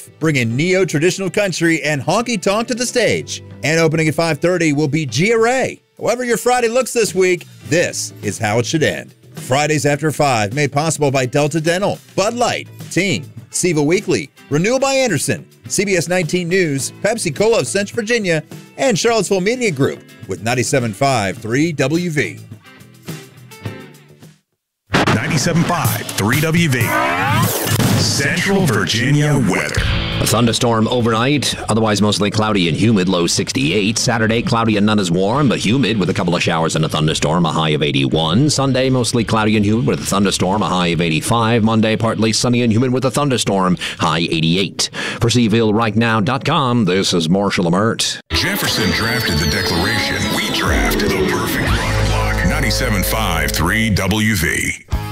Ralph, bringing neo-traditional country and honky-tonk to the stage. And opening at 5:30 will be Gia Ray. However your Friday looks this week, this is how it should end. Fridays after 5, made possible by Delta Dental, Bud Light, Ting, Siva Weekly, Renewal by Anderson, CBS 19 News, Pepsi Cola of Central Virginia, and Charlottesville Media Group with 97.5 3WV. 97.5 3WV. Central Virginia weather. A thunderstorm overnight, otherwise mostly cloudy and humid, low 68. Saturday, cloudy and not as warm, but humid with a couple of showers and a thunderstorm, a high of 81. Sunday, mostly cloudy and humid with a thunderstorm, a high of 85. Monday, partly sunny and humid with a thunderstorm, high 88. For SeavilleRightNow.com, this is Marshall Amert. Jefferson drafted the Declaration. We draft the perfect run block. 97.5 3WV.